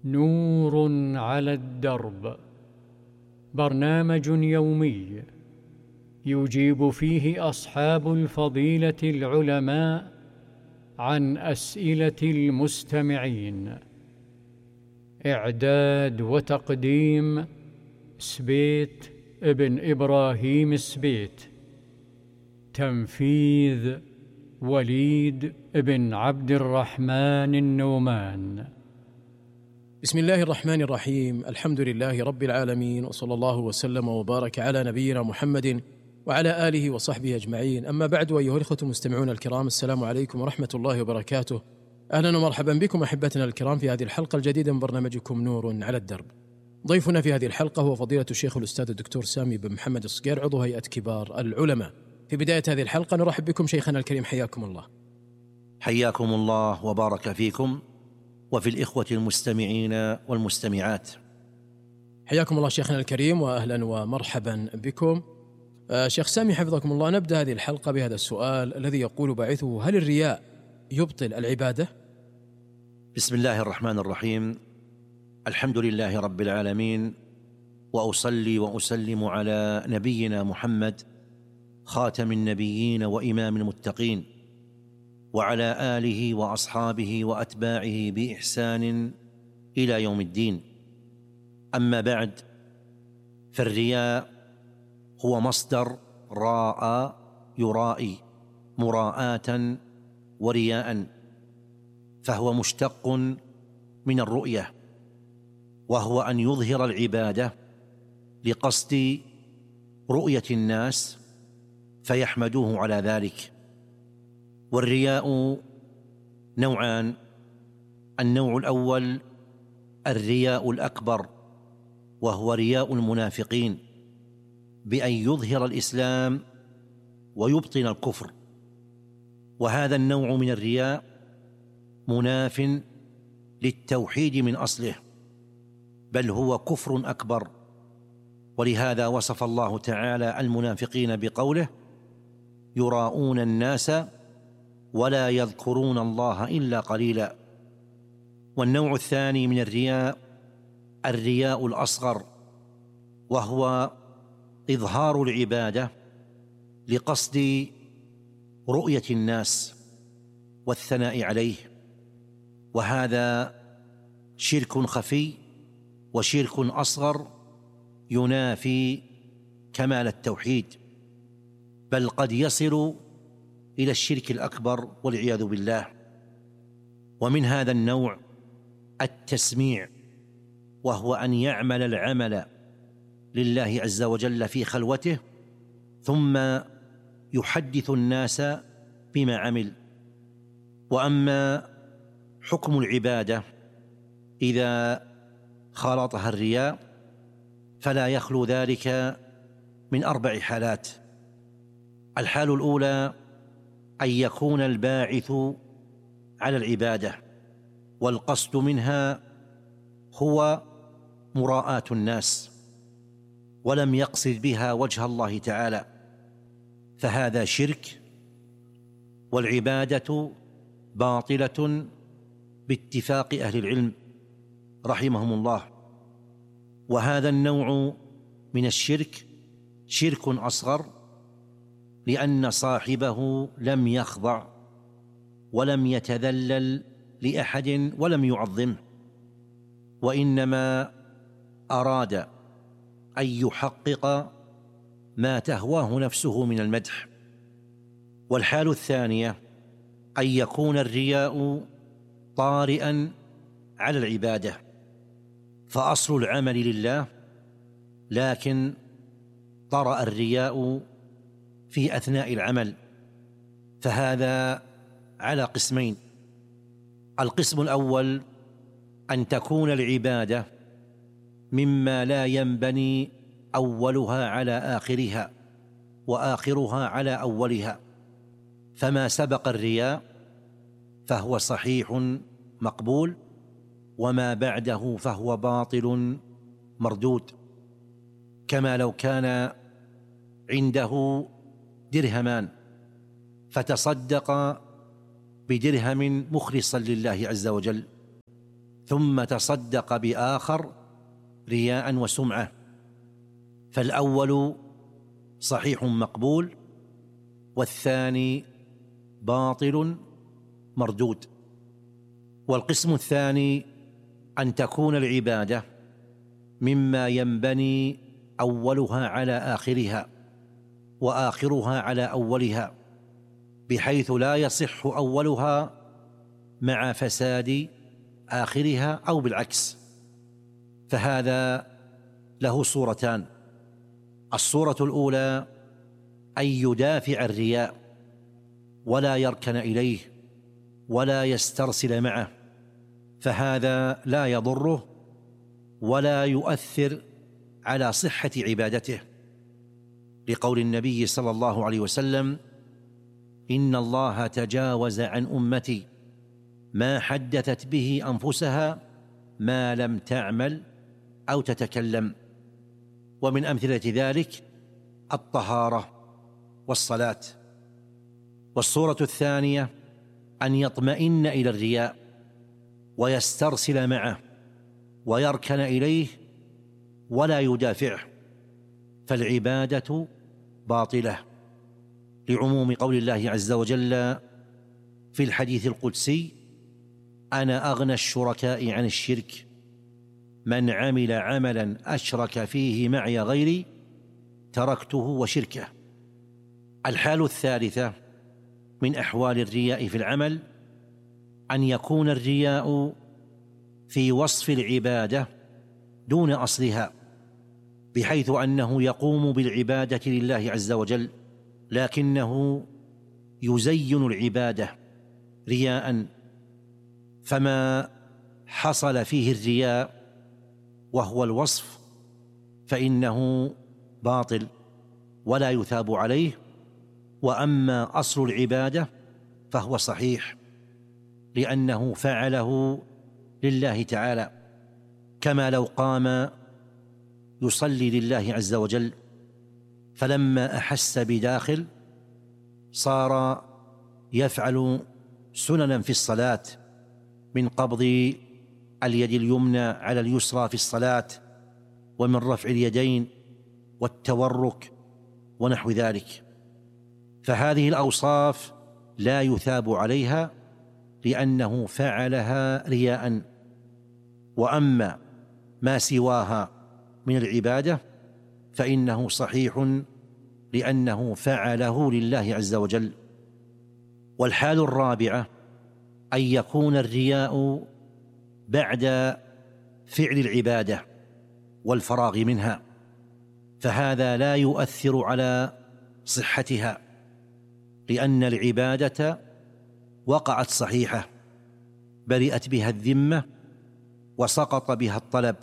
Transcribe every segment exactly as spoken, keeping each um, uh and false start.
نور على الدرب، برنامج يومي يجيب فيه أصحاب الفضيلة العلماء عن أسئلة المستمعين. إعداد وتقديم سبيت ابن إبراهيم السبيت. تنفيذ وليد ابن عبد الرحمن النومان. بسم الله الرحمن الرحيم. الحمد لله رب العالمين، وصلى الله وسلم وبارك على نبينا محمد وعلى آله وصحبه أجمعين. أما بعد، أيها الإخوة المستمعون الكرام، السلام عليكم ورحمة الله وبركاته. أهلا ومرحبا بكم أحبتنا الكرام في هذه الحلقة الجديدة من برنامجكم نور على الدرب. ضيفنا في هذه الحلقة هو فضيلة الشيخ الأستاذ الدكتور سامي بن محمد الصقير، عضو هيئة كبار العلماء. في بداية هذه الحلقة نرحب بكم شيخنا الكريم، حياكم الله. حياكم الله وبارك فيكم وفي الإخوة المستمعين والمستمعات. حياكم الله شيخنا الكريم وأهلا ومرحبا بكم. آه شيخ سامي حفظكم الله، نبدأ هذه الحلقة بهذا السؤال الذي يقول باعثه: هل الرياء يبطل العبادة؟ بسم الله الرحمن الرحيم. الحمد لله رب العالمين، وأصلي وأسلم على نبينا محمد خاتم النبيين وإمام المتقين، وعلى آله وأصحابه وأتباعه بإحسان إلى يوم الدين. أما بعد، فالرياء هو مصدر راء يرائي مراءة ورياء، فهو مشتق من الرؤية، وهو أن يظهر العبادة لقصد رؤية الناس فيحمدوه على ذلك. والرياء نوعان: النوع الأول الرياء الأكبر، وهو رياء المنافقين، بأن يظهر الإسلام ويبطن الكفر، وهذا النوع من الرياء مناف للتوحيد من أصله، بل هو كفر أكبر. ولهذا وصف الله تعالى المنافقين بقوله: يراءون الناس ولا يذكرون الله إلا قليلا. والنوع الثاني من الرياء الرياء الأصغر، وهو إظهار العبادة لقصد رؤية الناس والثناء عليه، وهذا شرك خفي وشرك أصغر ينافي كمال التوحيد، بل قد يصل إلى الشرك الأكبر والعياذ بالله. ومن هذا النوع التسميع، وهو أن يعمل العمل لله عز وجل في خلوته ثم يحدث الناس بما عمل. وأما حكم العبادة إذا خالطها الرياء فلا يخلو ذلك من أربع حالات. الحال الأولى أن يكون الباعث على العبادة والقصد منها هو مراءاة الناس، ولم يقصد بها وجه الله تعالى، فهذا شرك، والعبادة باطلة باتفاق أهل العلم رحمهم الله. وهذا النوع من الشرك شرك أصغر، لأن صاحبه لم يخضع ولم يتذلل لأحد ولم يعظمه، وإنما أراد أن يحقق ما تهواه نفسه من المدح. والحال الثانية أن يكون الرياء طارئا على العبادة، فأصل العمل لله، لكن طرأ الرياء في أثناء العمل، فهذا على قسمين: القسم الأول أن تكون العبادة مما لا ينبني أولها على آخرها وآخرها على أولها، فما سبق الرياء فهو صحيح مقبول، وما بعده فهو باطل مردود. كما لو كان عنده درهمان فتصدق بدرهم مخلصا لله عز وجل، ثم تصدق بآخر رياء وسمعة، فالأول صحيح مقبول والثاني باطل مردود. والقسم الثاني أن تكون العبادة مما ينبني أولها على آخرها وآخرها على أولها، بحيث لا يصح أولها مع فساد آخرها أو بالعكس. فهذا له صورتان: الصورة الأولى أن يدافع الرياء ولا يركن إليه ولا يسترسل معه، فهذا لا يضره ولا يؤثر على صحة عبادته، لقول النبي صلى الله عليه وسلم: إن الله تجاوز عن أمتي ما حدثت به أنفسها ما لم تعمل أو تتكلم. ومن أمثلة ذلك الطهارة والصلاة. والصورة الثانية أن يطمئن إلى الرياء ويسترسل معه ويركن إليه ولا يدافعه، فالعبادة باطلة، لعموم قول الله عز وجل في الحديث القدسي: أنا أغنى الشركاء عن الشرك، من عمل عملا أشرك فيه معي غيري تركته وشركه. الحال الثالثة من أحوال الرياء في العمل أن يكون الرياء في وصف العبادة دون أصلها، بحيث أنه يقوم بالعبادة لله عز وجل لكنه يزين العبادة رياء، فما حصل فيه الرياء وهو الوصف فإنه باطل ولا يثاب عليه، وأما أصل العبادة فهو صحيح لأنه فعله لله تعالى، كما لو قام يصلي لله عز وجل فلما أحس بداخل صار يفعل سننا في الصلاة من قبض اليد اليمنى على اليسرى في الصلاة، ومن رفع اليدين والتورك ونحو ذلك، فهذه الأوصاف لا يثاب عليها لأنه فعلها رياء. وأما ما سواها من العبادة فإنه صحيح لأنه فعله لله عز وجل. والحال الرابعة أن يكون الرياء بعد فعل العبادة والفراغ منها، فهذا لا يؤثر على صحتها، لأن العبادة وقعت صحيحة برئت بها الذمة وسقط بها الطلب،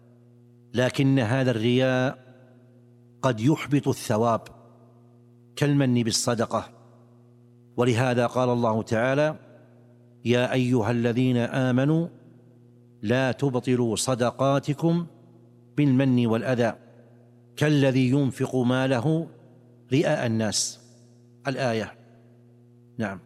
لكن هذا الرياء قد يحبط الثواب كالمن بالصدقة. ولهذا قال الله تعالى: يا أيها الذين آمنوا لا تبطلوا صدقاتكم بالمن والأذى كالذي ينفق ماله رئاء الناس. الآية. نعم.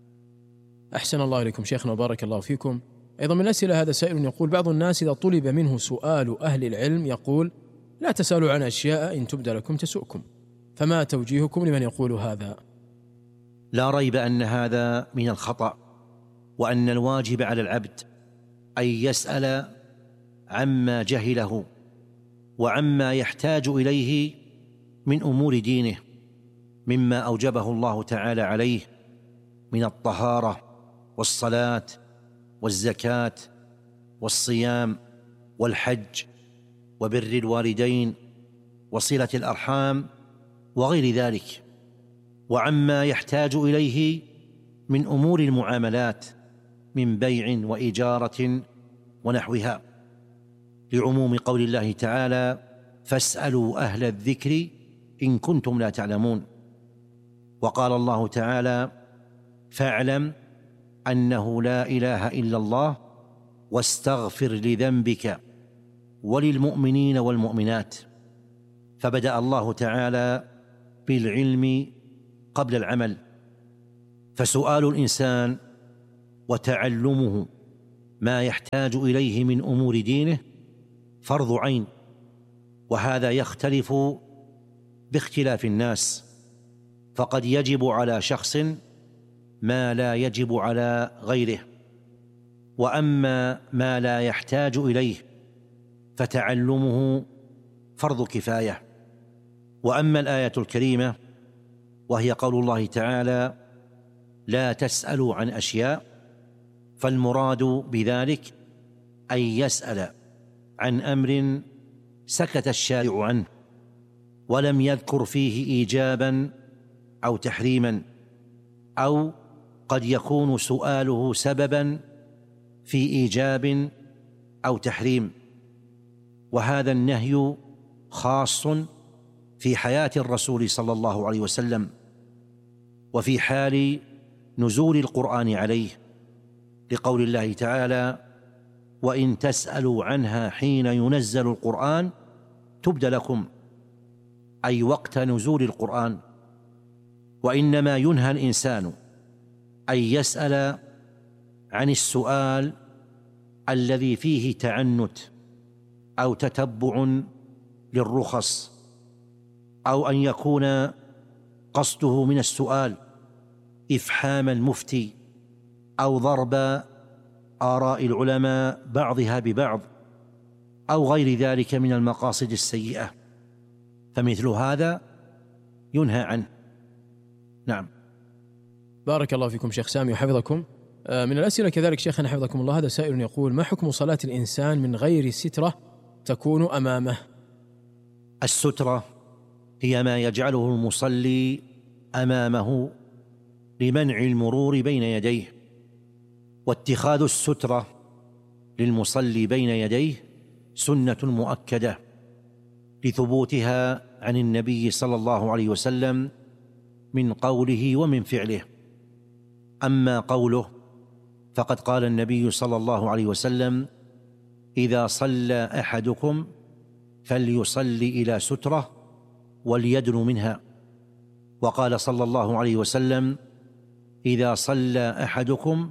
أحسن الله إليكم شيخنا وبارك الله فيكم. أيضا من الأسئلة هذا سائل يقول: بعض الناس إذا طلب منه سؤال أهل العلم يقول: لا تسألوا عن أشياء إن تبد لكم تسؤكم، فما توجيهكم لمن يقول هذا؟ لا ريب أن هذا من الخطأ، وأن الواجب على العبد أن يسأل عما جهله وعما يحتاج إليه من أمور دينه مما أوجبه الله تعالى عليه من الطهارة والصلاة والزكاة والصيام والحج وبر الوالدين وصلة الأرحام وغير ذلك، وعما يحتاج إليه من أمور المعاملات من بيع وإجارة ونحوها، لعموم قول الله تعالى: فاسألوا أهل الذكر إن كنتم لا تعلمون. وقال الله تعالى: فاعلم أنه لا إله إلا الله واستغفر لذنبك وللمؤمنين والمؤمنات. فبدأ الله تعالى بالعلم قبل العمل، فسؤال الإنسان وتعلمه ما يحتاج إليه من أمور دينه فرض عين، وهذا يختلف باختلاف الناس، فقد يجب على شخص ما لا يجب على غيره، وأما ما لا يحتاج إليه فتعلمه فرض كفاية. وأما الآية الكريمة وهي قول الله تعالى: لا تسألوا عن أشياء، فالمراد بذلك أن يسأل عن أمر سكت الشارع عنه ولم يذكر فيه إيجابا أو تحريما، أو قد يكون سؤاله سببا في إيجاب أو تحريم. وهذا النهي خاص في حياة الرسول صلى الله عليه وسلم وفي حال نزول القرآن عليه، لقول الله تعالى: وإن تسألوا عنها حين ينزل القرآن تبد لكم، أي وقت نزول القرآن. وإنما ينهى الإنسان أن يسأل عن السؤال الذي فيه تعنت أو تتبع للرخص، أو أن يكون قصده من السؤال إفحام المفتي أو ضرب آراء العلماء بعضها ببعض أو غير ذلك من المقاصد السيئة، فمثل هذا ينهى عنه. نعم. بارك الله فيكم شيخ سامي وحفظكم. من الأسئلة كذلك شيخنا حفظكم الله، هذا سائل يقول: ما حكم صلاة الإنسان من غير سترة تكون أمامه؟ السترة هي ما يجعله المصلي أمامه لمنع المرور بين يديه، واتخاذ السترة للمصلي بين يديه سنة مؤكدة لثبوتها عن النبي صلى الله عليه وسلم من قوله ومن فعله. أما قوله فقد قال النبي صلى الله عليه وسلم: إذا صلى أحدكم فليصلي إلى سترة وليدن منها. وقال صلى الله عليه وسلم: إذا صلى أحدكم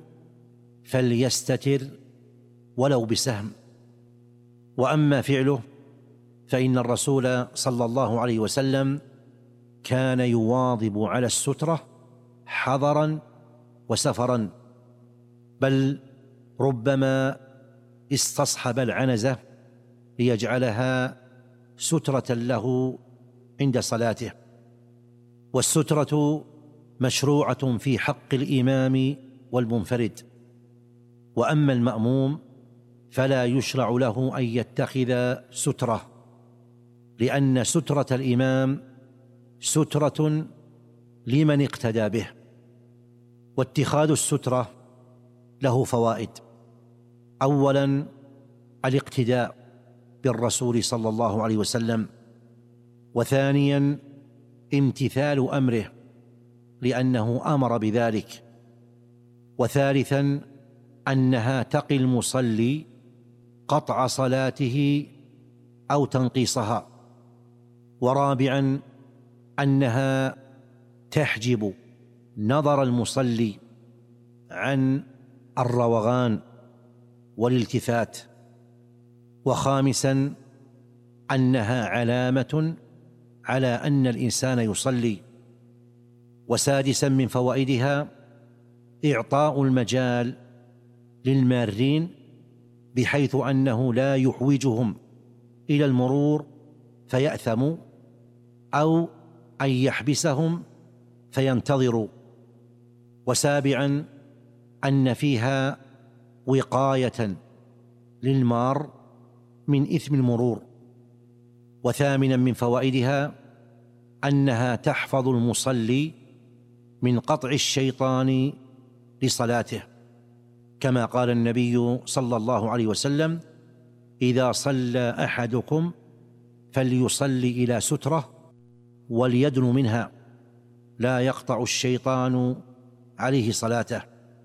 فليستتر ولو بسهم. وأما فعله فإن الرسول صلى الله عليه وسلم كان يواظب على السترة حضرا وسفرا، بل ربما استصحب العنزة ليجعلها سترة له عند صلاته. والسترة مشروعة في حق الإمام والمنفرد، وأما المأموم فلا يشرع له أن يتخذ سترة، لأن سترة الإمام سترة لمن اقتدى به. واتخاذ السترة له فوائد: أولا الاقتداء بالرسول صلى الله عليه وسلم، وثانيا امتثال أمره لأنه أمر بذلك، وثالثا أنها تقي المصلي قطع صلاته أو تنقيصها، ورابعا أنها تحجب نظر المصلي عن الروغان والالتفات، وخامسا أنها علامة على أن الإنسان يصلي، وسادسا من فوائدها إعطاء المجال للمارين بحيث أنه لا يحوجهم إلى المرور فيأثموا، أو أن يحبسهم فينتظروا، وسابعا أن فيها وقاية للمار من إثم المرور، وثامنا من فوائدها أنها تحفظ المصلي من قطع الشيطان لصلاته، كما قال النبي صلى الله عليه وسلم: إذا صلى أحدكم فليصلي إلى سترة وليدن منها، لا يقطع الشيطان عليه صلاته.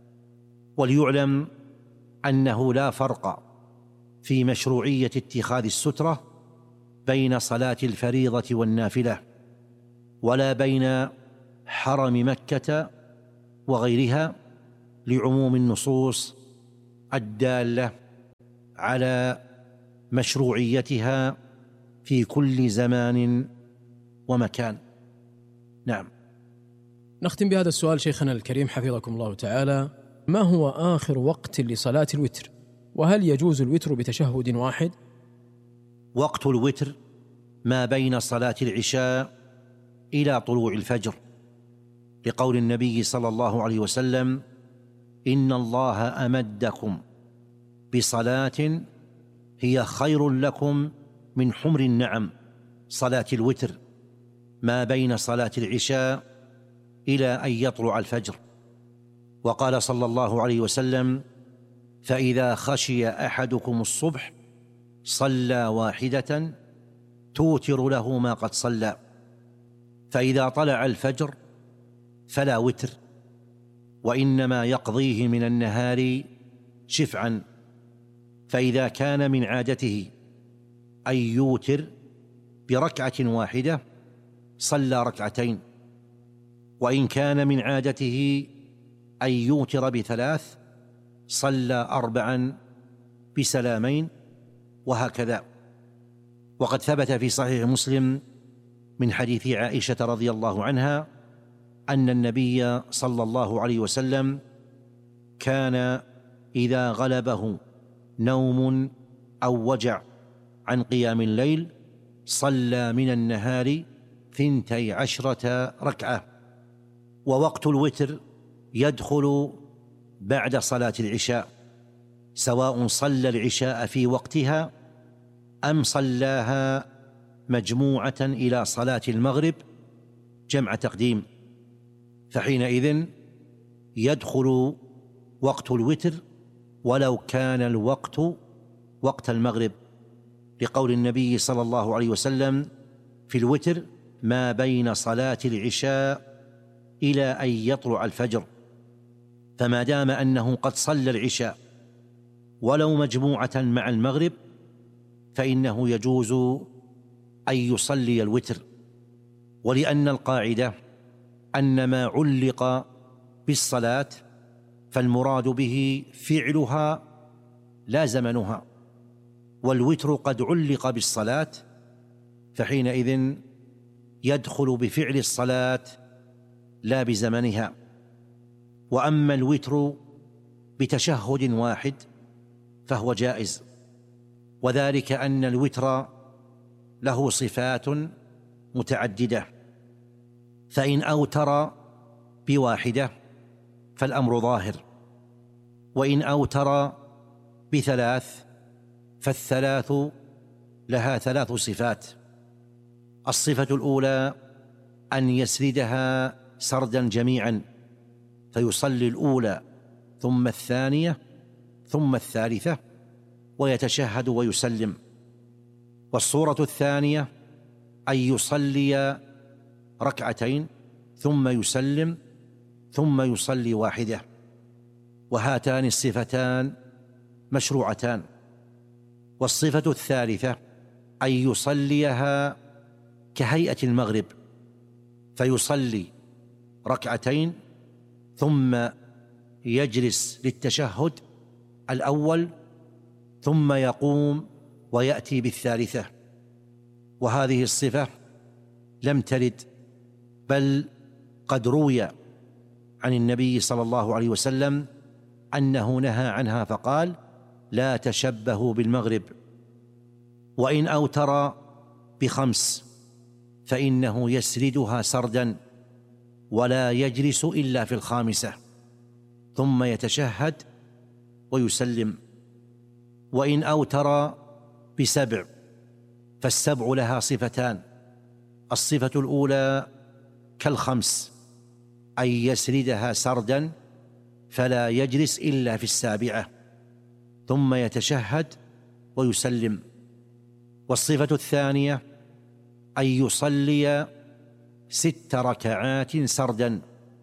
وليعلم أنه لا فرق في مشروعية اتخاذ السترة بين صلاة الفريضة والنافلة، ولا بين حرم مكة وغيرها، لعموم النصوص الدالة على مشروعيتها في كل زمان ومكان. نعم. نختم بهذا السؤال شيخنا الكريم حفظكم الله تعالى: ما هو آخر وقت لصلاة الوتر؟ وهل يجوز الوتر بتشهد واحد؟ وقت الوتر ما بين صلاة العشاء إلى طلوع الفجر، لقول النبي صلى الله عليه وسلم: إن الله أمدكم بصلاة هي خير لكم من حمر النعم، صلاة الوتر ما بين صلاة العشاء إلى أن يطلع الفجر. وقال صلى الله عليه وسلم: فإذا خشي أحدكم الصبح صلى واحدة توتر له ما قد صلى، فإذا طلع الفجر فلا وتر، وإنما يقضيه من النهار شفعا. فإذا كان من عادته أن يوتر بركعة واحدة صلى ركعتين، وإن كان من عادته أن يوتر بثلاث صلى أربعا بسلامين، وهكذا. وقد ثبت في صحيح مسلم من حديث عائشة رضي الله عنها أن النبي صلى الله عليه وسلم كان إذا غلبه نوم أو وجع عن قيام الليل صلى من النهار ثنتي عشرة ركعة. ووقت الوتر يدخل بعد صلاة العشاء، سواء صلى العشاء في وقتها أم صلاها مجموعة إلى صلاة المغرب جمع تقديم، فحينئذ يدخل وقت الوتر ولو كان الوقت وقت المغرب، لقول النبي صلى الله عليه وسلم في الوتر: ما بين صلاة العشاء إلى أن يطلع الفجر. فما دام أنه قد صلى العشاء ولو مجموعة مع المغرب فإنه يجوز أن يصلي الوتر. ولأن القاعدة أن ما علق بالصلاة فالمراد به فعلها لا زمنها، والوتر قد علق بالصلاة فحينئذ يدخل بفعل الصلاة لا بزمنها. وأما الوتر بتشهد واحد فهو جائز، وذلك أن الوتر له صفات متعددة، فإن أوتر بواحدة فالأمر ظاهر، وإن أوتر بثلاث فالثلاث لها ثلاث صفات. الصفة الأولى أن يسردها سردا جميعا، فيصلي الأولى ثم الثانية ثم الثالثة ويتشهد ويسلم. والصورة الثانية أن يصلي ركعتين ثم يسلم ثم يصلي واحدة، وهاتان الصفتان مشروعتان. والصفة الثالثة أن يصليها كهيئة المغرب، فيصلي ركعتين ثم يجلس للتشهد الأول ثم يقوم ويأتي بالثالثة. وهذه الصفة لم ترد، بل قد روي عن النبي صلى الله عليه وسلم أنه نهى عنها فقال: لا تشبهوا بالمغرب. وإن أوتر بخمس فإنه يسردها سردا ولا يجلس إلا في الخامسة ثم يتشهد ويسلم. وإن أوتر بسبع فالسبع لها صفتان: الصفة الأولى كالخمس أن يسردها سردا فلا يجلس إلا في السابعة ثم يتشهد ويسلم. والصفة الثانية أن يصلي ست ركعات سردا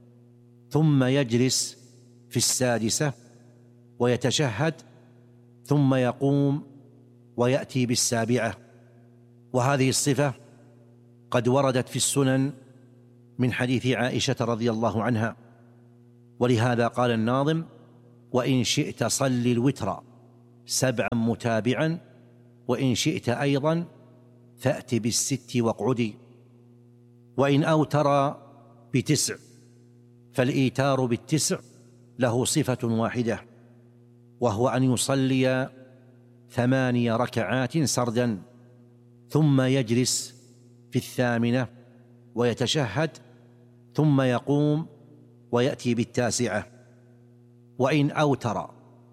ثم يجلس في السادسة ويتشهد ثم يقوم ويأتي بالسابعة. وهذه الصفة قد وردت في السنن من حديث عائشة رضي الله عنها، ولهذا قال الناظم: وإن شئت صل الوتر سبعا متابعا، وإن شئت أيضا فأت بالست واقعدي. وإن أوتر بتسع فالإيتار بالتسع له صفة واحدة، وهو أن يصلي ثماني ركعات سردا، ثم يجلس في الثامنة ويتشهد، ثم يقوم ويأتي بالتاسعة. وإن أوتر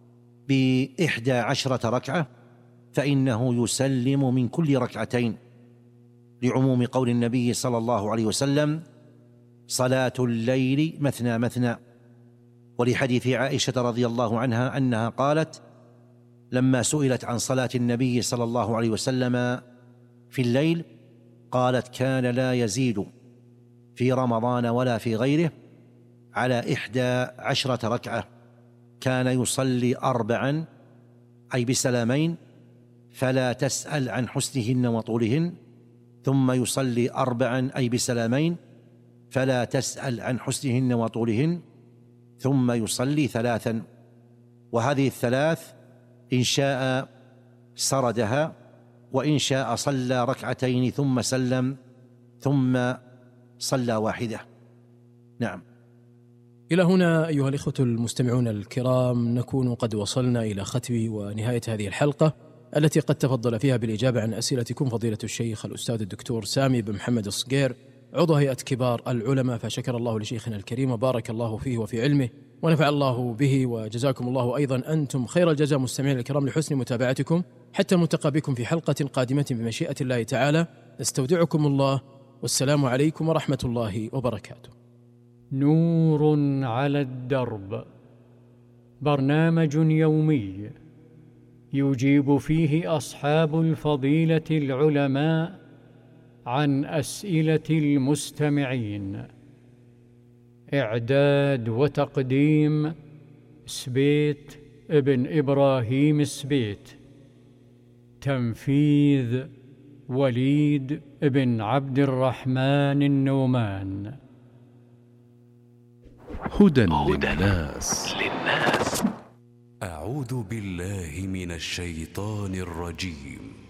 بإحدى عشرة ركعة فإنه يسلم من كل ركعتين، لعموم قول النبي صلى الله عليه وسلم: صلاة الليل مثنى مثنى. ولحديث عائشة رضي الله عنها أنها قالت لما سئلت عن صلاة النبي صلى الله عليه وسلم في الليل قالت: كان لا يزيد في رمضان ولا في غيره على إحدى عشرة ركعة، كان يصلي أربعا أي بسلامين، فلا تسأل عن حسنهن وطولهن، ثم يصلي أربعا أي بسلامين، فلا تسأل عن حسنهن وطولهن، ثم يصلي ثلاثا. وهذه الثلاث إن شاء سردها، وإن شاء صلى ركعتين ثم سلم، ثم صلى واحدة. نعم. إلى هنا أيها الإخوة المستمعون الكرام نكون قد وصلنا إلى ختم ونهاية هذه الحلقة التي قد تفضل فيها بالإجابة عن أسئلتكم فضيلة الشيخ الأستاذ الدكتور سامي بن محمد الصقير، عضو هيئة كبار العلماء. فشكر الله لشيخنا الكريم وبارك الله فيه وفي علمه ونفع الله به، وجزاكم الله أيضا أنتم خير الجزاء مستمعين الكرام لحسن متابعتكم. حتى نلتقي بكم في حلقة قادمة بمشيئة الله تعالى، استودعكم الله، والسلام عليكم ورحمة الله وبركاته. نور على الدرب، برنامج يومي يجيب فيه أصحاب الفضيلة العلماء عن أسئلة المستمعين. إعداد وتقديم سبيت ابن إبراهيم السبيت. تنفيذ وليد ابن عبد الرحمن النومان. هدى للناس. أعوذ بالله من الشيطان الرجيم.